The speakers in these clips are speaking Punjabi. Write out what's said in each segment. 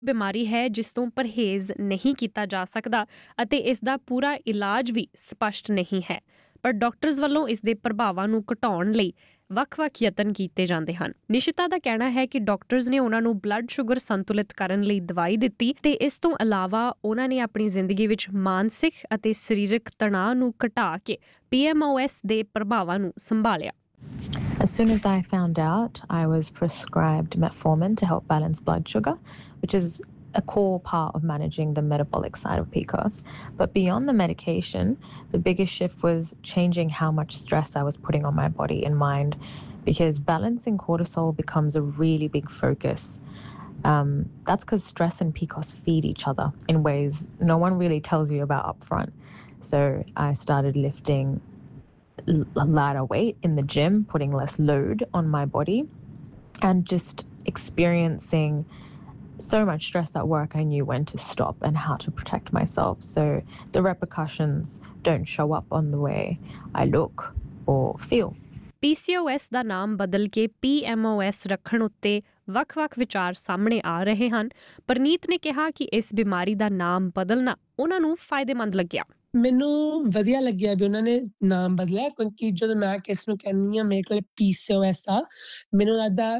ਬਿਮਾਰੀ ਹੈ ਜਿਸ ਤੋਂ ਪਰਹੇਜ਼ ਨਹੀਂ ਕੀਤਾ ਜਾ ਸਕਦਾ ਅਤੇ ਇਸ ਦਾ ਪੂਰਾ ਇਲਾਜ ਵੀ ਸਪਸ਼ਟ ਨਹੀਂ ਹੈ, ਪਰ ਡਾਕਟਰਸ ਵੱਲੋਂ ਇਸ ਦੇ ਪ੍ਰਭਾਵਾਂ ਨੂੰ ਘਟਾਉਣ ਲਈ ਵੱਖ-ਵੱਖ ਯਤਨ ਕੀਤੇ ਜਾਂਦੇ ਹਨ। ਨਿਸ਼ਿਤਾ ਦਾ ਕਹਿਣਾ ਹੈ ਕਿ ਡਾਕਟਰਸ ਨੇ ਉਹਨਾਂ ਨੂੰ ਬਲੱਡ ਸ਼ੂਗਰ ਸੰਤੁਲਿਤ ਕਰਨ ਲਈ ਦਵਾਈ ਦਿੱਤੀ ਤੇ ਇਸ ਤੋਂ ਇਲਾਵਾ ਉਹਨਾਂ ਨੇ ਆਪਣੀ ਜ਼ਿੰਦਗੀ ਵਿੱਚ ਮਾਨਸਿਕ ਅਤੇ ਸਰੀਰਕ ਤਣਾਅ ਨੂੰ ਘਟਾ ਕੇ PMOS ਦੇ ਪ੍ਰਭਾਵਾਂ ਨੂੰ ਸੰਭਾਲਿਆ। As soon as I found out, I was prescribed metformin to help balance blood sugar, which is a core part of managing the metabolic side of PCOS. But beyond the medication, the biggest shift was changing how much stress I was putting on my body and mind, because balancing cortisol becomes a really big focus. That's because stress and PCOS feed each other in ways no one really tells you about upfront. So I started lifting lighter weight in the gym, putting less load on my body, and just experiencing so much stress at work. I knew when to stop and how to protect myself, so the repercussions don't show up on the way I look or feel. PCOS ਦਾ ਨਾਮ ਬਦਲ ਕੇ PMOS ਰੱਖਣ ਉੱਤੇ ਵੱਖ-ਵੱਖ ਵਿਚਾਰ ਸਾਹਮਣੇ ਆ ਰਹੇ ਹਨ। ਪਰਨੀਤ ਨੇ ਕਿਹਾ ਕਿ ਇਸ ਬਿਮਾਰੀ ਦਾ ਨਾਮ ਬਦਲਣਾ ਉਹਨਾਂ ਨੂੰ ਫਾਇਦੇਮੰਦ ਲੱਗਿਆ। ਮੈਨੂੰ ਵਧੀਆ ਲੱਗਿਆ ਵੀ ਉਹਨਾਂ ਨੇ ਨਾਮ ਬਦਲਿਆ, ਕਿਉਂਕਿ ਜਦੋਂ ਮੈਂ ਕਿਸ ਨੂੰ ਕਹਿੰਦੀ ਹਾਂ ਮੇਰੇ ਕੋਲ PCOS ਆ, ਮੈਨੂੰ ਲੱਗਦਾ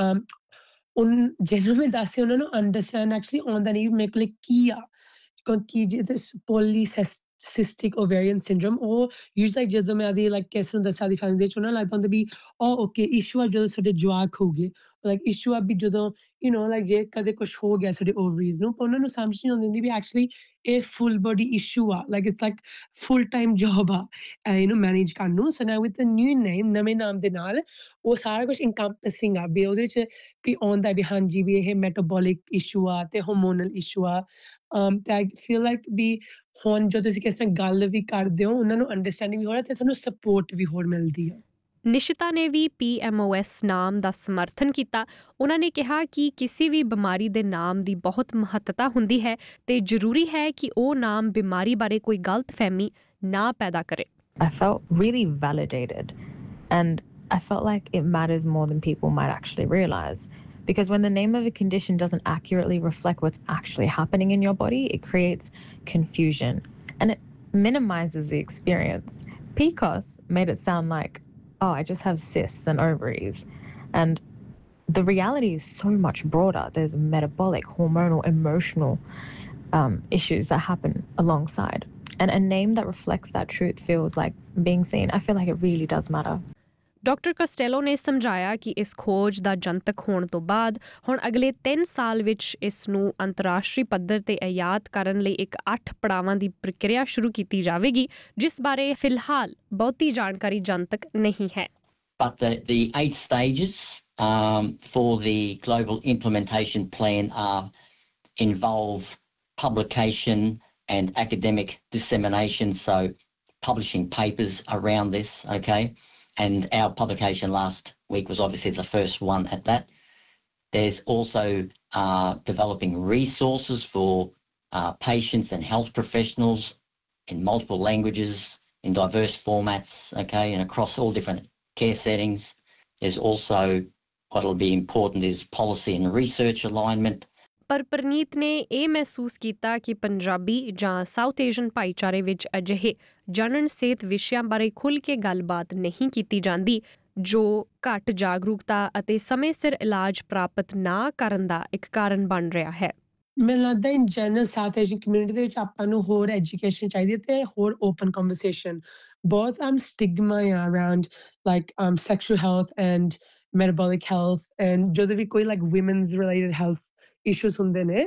ਜਿਹਨੂੰ ਮੈਂ ਦੱਸਿਆ ਉਹਨਾਂ ਨੂੰ ਅੰਡਰਸਟੈਂਡ ਐਕਚੁਅਲੀ ਆਉਂਦਾ ਨਹੀਂ ਮੇਰੇ ਕੋਲ ਕੀ ਆ, ਕਿਉਂਕਿ ਜਿਹਦੇ polycystic ovarian syndrome ਉਹ ਯੂਜੂਅਲੀ ਜਦੋਂ ਮੈਂ ਆਦੀ ਲਾਈਕ ਕਿਸ ਨੂੰ ਦੱਸਾਂ ਦੀ ਫੈਮਿਲੀ ਦੇ ਵਿੱਚ ਉਹਨਾਂ ਨੂੰ ਲੱਗਦਾ ਹੁੰਦਾ ਵੀ ਓਕੇ ਇਸ਼ੂ ਆ ਜਦੋਂ ਤੁਹਾਡੇ ਜਵਾਕ ਹੋ ਗਏ, ਲਾਈਕ ਇਸ਼ੂ ਆ ਵੀ ਜਦੋਂ ਲਾਈਕ ਜੇ ਕਦੇ ਕੁਛ ਹੋ ਗਿਆ ਤੁਹਾਡੇ ਓਵਰੀਜ਼ ਨੂੰ, ਉਹਨਾਂ ਨੂੰ ਸਮਝ ਨਹੀਂ ਆਉਂਦੀ ਵੀ ਐਕਚੁਅਲੀ ਇਹ ਫੁੱਲ ਬੋਡੀ ਇਸ਼ੂ ਆ, like it's like full time job ਆ ਮੈਨੇਜ ਕਰਨ ਨੂੰ। ਸੋ ਨਾਓ ਵਿਦ ਦ ਨਿਊ ਨੇਮ, ਨਵੇਂ ਨਾਮ ਦੇ ਨਾਲ ਉਹ ਸਾਰਾ ਕੁਛ ਇਨਕੰਪਸਿੰਗ ਆ ਵੀ ਉਹਦੇ ਵਿੱਚ ਵੀ ਆਉਂਦਾ ਵੀ ਹਾਂਜੀ ਵੀ ਇਹ ਮੈਟਾਬੋਲਿਕ ਇਸ਼ੂ ਆ ਤੇ ਹਾਰਮੋਨਲ ਇਸ਼ੂ ਆ। ਤੇ ਆਈ ਫੀਲ ਲਾਈਕ ਵੀ ਹੁਣ ਜਦੋਂ ਤੁਸੀਂ ਕਿਸੇ ਨਾਲ ਗੱਲ ਵੀ ਕਰਦੇ ਹੋ ਉਹਨਾਂ ਨੂੰ ਅੰਡਰਸਟੈਂਡਿੰਗ ਵੀ ਹੋ ਰਿਹਾ ਤੇ ਤੁਹਾਨੂੰ ਸਪੋਰਟ ਵੀ ਹੋਰ ਮਿਲਦੀ ਹੈ। ਨਿਸ਼ਿਤਾ ਨੇ ਵੀ PMOS ਨਾਮ ਦਾ ਸਮਰਥਨ ਕੀਤਾ। ਉਹਨਾਂ ਨੇ ਕਿਹਾ ਕਿ ਕਿਸੇ ਵੀ ਬਿਮਾਰੀ ਦੇ ਨਾਮ ਦੀ ਬਹੁਤ ਮਹੱਤਤਾ ਹੁੰਦੀ ਹੈ ਤੇ ਜ਼ਰੂਰੀ ਹੈ ਕਿ ਉਹ ਨਾਮ ਬਿਮਾਰੀ ਬਾਰੇ ਕੋਈ ਗਲਤਫਹਿਮੀ ਨਾ ਪੈਦਾ ਕਰੇ। I felt really validated, and I felt like it matters more than people might actually realize. Because when the name of a condition doesn't accurately reflect what's actually happening in your body, it creates confusion and it minimizes the experience. PCOS made it sound like, oh, I just have cysts and ovaries. And the reality is so much broader. There's metabolic, hormonal, emotional issues that happen alongside. And a name that reflects that truth feels like being seen. I feel like it really does matter. Doctor ਕਸਟੈਲੋ ਨੇ ਸਮਝਾਇਆ ਕਿ ਇਸ ਖੋਜ ਦਾ ਜਨਤਕ ਹੋਣ ਤੋਂ ਬਾਅਦ ਹੁਣ ਅਗਲੇ 3 ਸਾਲ ਵਿੱਚ ਇਸ ਨੂੰ ਅੰਤਰਰਾਸ਼ਟਰੀ ਪੱਧਰ ਤੇ ਆਯਾਤ ਕਰਨ ਲਈ ਇੱਕ 8 ਪੜਾਵਾਂ ਦੀ ਪ੍ਰਕਿਰਿਆ ਸ਼ੁਰੂ ਕੀਤੀ ਜਾਵੇਗੀ, ਜਿਸ ਬਾਰੇ ਫਿਲਹਾਲ ਬਹੁਤੀ ਜਾਣਕਾਰੀ ਜਨਤਕ ਨਹੀਂ ਹੈ। But the 8 stages for the global implementation plan involve publication and academic dissemination, so publishing papers around this, okay? And our publication last week was obviously the first one at that. There's also developing resources for patients and health professionals in multiple languages, in diverse formats, okay, and across all different care settings. There's also, what'll be important is policy and research alignment. ਪਰ ਪਰਨੀਤ ਨੇ ਇਹ ਮਹਿਸੂਸ ਕੀਤਾ ਕਿ ਪੰਜਾਬੀ ਜਾਂ ਸਾਊਥ ਏਸ਼ੀਅਨ ਭਾਈਚਾਰੇ ਵਿੱਚ ਅਜਿਹੇ ਜਨਨ ਸਿਹਤ ਵਿਸ਼ਿਆਂ ਬਾਰੇ ਖੁੱਲ੍ਹ ਕੇ ਗੱਲਬਾਤ ਨਹੀਂ ਕੀਤੀ ਜਾਂਦੀ, ਜੋ ਘੱਟ ਜਾਗਰੂਕਤਾ ਅਤੇ ਸਮੇਂ ਸਿਰ ਇਲਾਜ ਪ੍ਰਾਪਤ ਨਾ ਕਰਨ ਦਾ ਇੱਕ ਕਾਰਨ ਬਣ ਰਿਹਾ ਹੈ। ਮੈਨੂੰ ਲੱਗਦਾ in general south Asian community ਦੇ ਵਿੱਚ ਆਪਾਂ ਨੂੰ ਹੋਰ ਐਜੂਕੇਸ਼ਨ ਚਾਹੀਦੀ ਹੈ ਤੇ ਹੋਰ ਓਪਨ ਕਨਵਰਸੇਸ਼ਨ। ਬਹੁਤ ਸਟਿਗਮਾ ਆ around like sexual health and metabolic health, and ਜਦੋਂ ਵੀ ਕੋਈ like women's related health issues ਹੁੰਦੇ ਨੇ।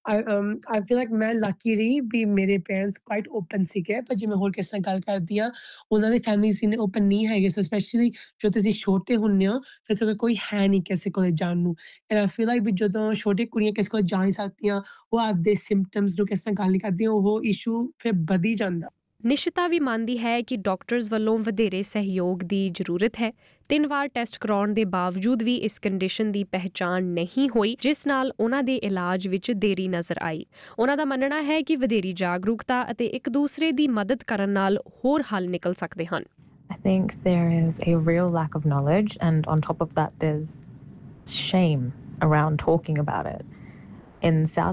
ਆਈ ਫੀਲ ਲਾਈਕ ਮੈਂ ਲੱਕੀ ਰਹੀ ਵੀ ਮੇਰੇ ਪੇਰੈਂਟਸ ਕੁਆਇਟ ਓਪਨ ਸੀਗੇ, ਪਰ ਜੇ ਮੈਂ ਹੋਰ ਕਿਸੇ ਨਾਲ ਗੱਲ ਕਰਦੀ ਹਾਂ ਉਹਨਾਂ ਦੀ ਫੈਮਿਲੀਜ਼ ਇੰਨੇ ਓਪਨ ਨਹੀਂ ਹੈਗੇ। ਸੋ ਸਪੈਸ਼ਲੀ ਜਦੋਂ ਤੁਸੀਂ ਛੋਟੇ ਹੁੰਦੇ ਹੋ ਫਿਰ ਤੁਹਾਡੇ ਕੋਈ ਹੈ ਨਹੀਂ ਕਿਸੇ ਕੋਲ ਜਾਣ ਨੂੰ, ਐਂਡ ਆਈ ਫੀਲ ਲਾਈਕ ਵੀ ਜਦੋਂ ਛੋਟੇ ਕੁੜੀਆਂ ਕਿਸੇ ਕੋਲ ਜਾ ਨਹੀਂ ਸਕਦੀਆਂ, ਉਹ ਆਪਦੇ ਸਿੰਪਟਮਸ ਨੂੰ ਕਿਸੇ ਨਾਲ ਗੱਲ ਨਹੀਂ ਕਰਦੀਆਂ, ਉਹ ਇਸ਼ੂ ਫਿਰ ਵਧੀ ਜਾਂਦਾ। ਨਿਸ਼ਿਤਾ ਵੀ ਮੰਨਦੀ ਹੈ ਕਿ ਡਾਕਟਰਸ ਵੱਲੋਂ ਵਧੇਰੇ ਸਹਿਯੋਗ ਦੀ ਜ਼ਰੂਰਤ ਹੈ। 3 ਵਾਰ ਟੈਸਟ ਕਰਾਉਣ ਦੇ ਬਾਵਜੂਦ ਵੀ ਇਸ ਕੰਡੀਸ਼ਨ ਦੀ ਪਹਿਚਾਣ ਨਹੀਂ ਹੋਈ, ਜਿਸ ਨਾਲ ਉਹਨਾਂ ਦੇ ਇਲਾਜ ਵਿੱਚ ਦੇਰੀ ਨਜ਼ਰ ਆਈ। ਉਹਨਾਂ ਦਾ ਮੰਨਣਾ ਹੈ ਕਿ ਵਧੇਰੀ ਜਾਗਰੂਕਤਾ ਅਤੇ ਇੱਕ ਦੂਸਰੇ ਦੀ ਮਦਦ ਕਰਨ ਨਾਲ ਹੋਰ ਹੱਲ ਨਿਕਲ ਸਕਦੇ ਹਨ। I think there is a real lack of knowledge, and on top of that there's shame around talking about it. In South